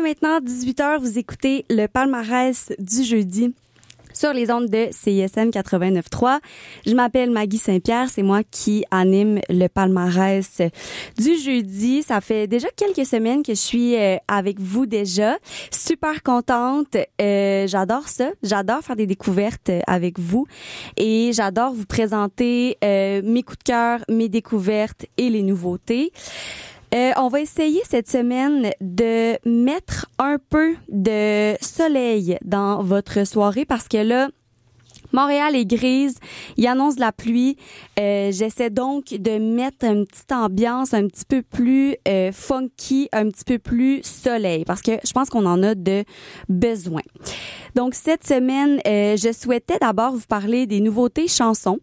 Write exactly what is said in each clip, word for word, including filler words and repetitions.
maintenant dix-huit heures, vous écoutez le palmarès du jeudi sur les ondes de C I S M quatre-vingt-neuf trois. Je m'appelle Maggie Saint-Pierre, c'est moi qui anime le palmarès du jeudi. Ça fait déjà quelques semaines que je suis euh, avec vous déjà. Super contente, euh, j'adore ça. J'adore faire des découvertes avec vous et j'adore vous présenter euh, mes coups de cœur, mes découvertes et les nouveautés. Euh, on va essayer cette semaine de mettre un peu de soleil dans votre soirée parce que là, Montréal est grise, il annonce de la pluie. Euh, j'essaie donc de mettre une petite ambiance un petit peu plus euh, funky, un petit peu plus soleil parce que je pense qu'on en a de besoin. Donc cette semaine, euh, je souhaitais d'abord vous parler des nouveautés chansons.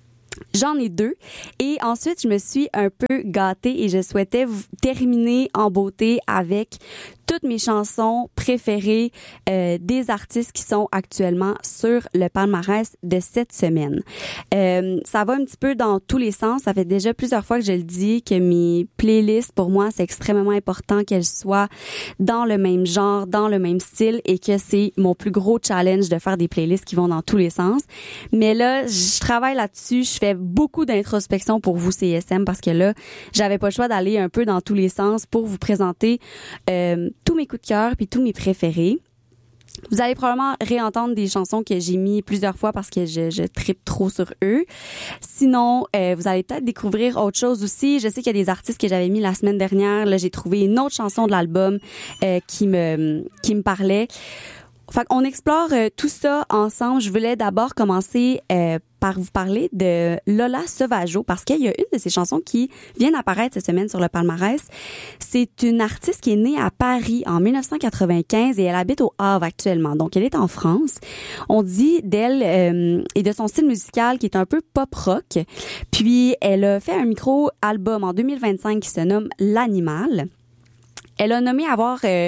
J'en ai deux et ensuite je me suis un peu gâtée et je souhaitais vous terminer en beauté avec toutes mes chansons préférées euh, des artistes qui sont actuellement sur le palmarès de cette semaine. Euh, ça va un petit peu dans tous les sens. Ça fait déjà plusieurs fois que je le dis que mes playlists, pour moi, c'est extrêmement important qu'elles soient dans le même genre, dans le même style et que c'est mon plus gros challenge de faire des playlists qui vont dans tous les sens. Mais là, je travaille là-dessus. Je fais beaucoup d'introspection pour vous, C S M, parce que là, j'avais pas le choix d'aller un peu dans tous les sens pour vous présenter euh, tous mes coups de cœur puis tous mes préférés. Vous allez probablement réentendre des chansons que j'ai mis plusieurs fois parce que je, je trippe trop sur eux. Sinon, euh, vous allez peut-être découvrir autre chose aussi. Je sais qu'il y a des artistes que j'avais mis la semaine dernière. Là, j'ai trouvé une autre chanson de l'album euh, qui me qui me parlait. Fait qu'on explore euh, tout ça ensemble. Je voulais d'abord commencer euh, par vous parler de Lola Sauvageau parce qu'il y a une de ses chansons qui vient d'apparaître cette semaine sur le palmarès. C'est une artiste qui est née à Paris en dix-neuf cent quatre-vingt-quinze et elle habite au Havre actuellement. Donc, elle est en France. On dit d'elle euh, et de son style musical qui est un peu pop-rock. Puis, elle a fait un micro-album en deux mille vingt-cinq qui se nomme L'Animal. Elle a nommé avoir... Euh,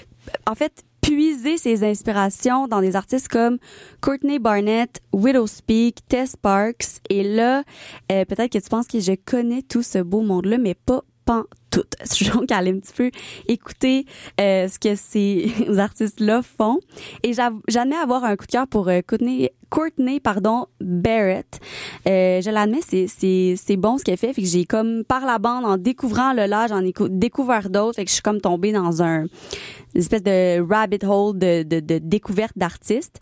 en fait... puiser ses inspirations dans des artistes comme Courtney Barnett, Widowspeak, Tess Sparks. Et là, euh, peut-être que tu penses que je connais tout ce beau monde-là, mais pas pantoute. Je suis donc allée un petit peu écouter euh, ce que ces artistes-là font. Et j'admets avoir un coup de cœur pour euh, Courtney, Courtney pardon, Barrett. Euh, je l'admets, c'est, c'est, c'est bon ce qu'elle fait. Fait que j'ai comme, par la bande, en découvrant Lola, j'en ai découvert d'autres. Fait que je suis comme tombée dans un une espèce de rabbit hole de, de, de découverte d'artistes.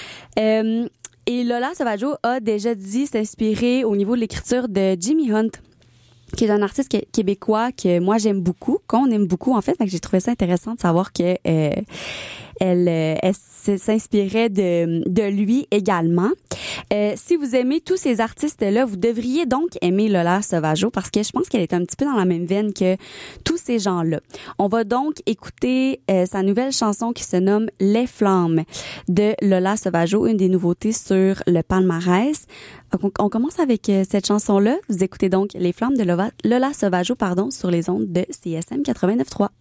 Euh, et Lola Sauvageau a déjà dit s'inspirer au niveau de l'écriture de Jimmy Hunt, qui est un artiste québécois que moi j'aime beaucoup, qu'on aime beaucoup en fait. Fait que j'ai trouvé ça intéressant de savoir que euh, elle, euh, elle s'inspirait de, de lui également. Euh, si vous aimez tous ces artistes-là, vous devriez donc aimer Lola Sauvageau parce que je pense qu'elle est un petit peu dans la même veine que tous ces gens-là. On va donc écouter euh, sa nouvelle chanson qui se nomme Les Flammes de Lola Sauvageau, une des nouveautés sur le palmarès. On, on commence avec euh, cette chanson-là. Vous écoutez donc Les Flammes de Lola, Lola Sauvageau pardon, sur les ondes de C S M quatre-vingt-neuf trois.